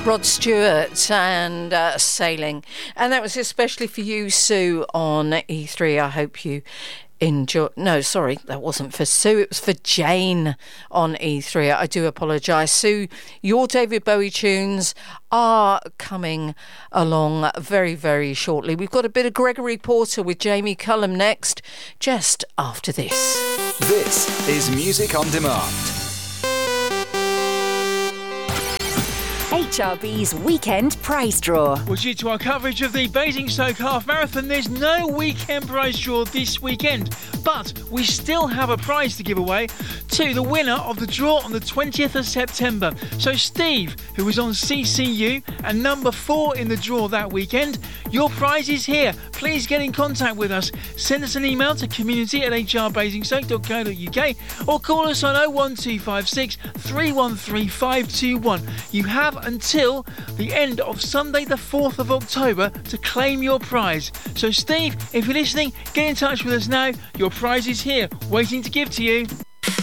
Rod Stewart and Sailing. And that was especially for you, Sue, on E3. I hope you enjoy. No, sorry, that wasn't for Sue. It was for Jane on E3. I do apologise. Sue, your David Bowie tunes are coming along very, very shortly. We've got a bit of Gregory Porter with Jamie Cullum next, just after this. This is Music on Demand. HRB's Weekend Prize Draw. Well, due to our coverage of the Basingstoke Half Marathon, there's no weekend prize draw this weekend. But we still have a prize to give away to the winner of the draw on the 20th of September. So Steve, who was on CCU and number 4 in the draw that weekend, your prize is here. Please get in contact with us. Send us an email to community@hrbasingstoke.co.uk or call us on 01256 313 521. You have until the end of Sunday the 4th of October to claim your prize. So Steve, if you're listening, get in touch with us now. Your prize is here, waiting to give to you.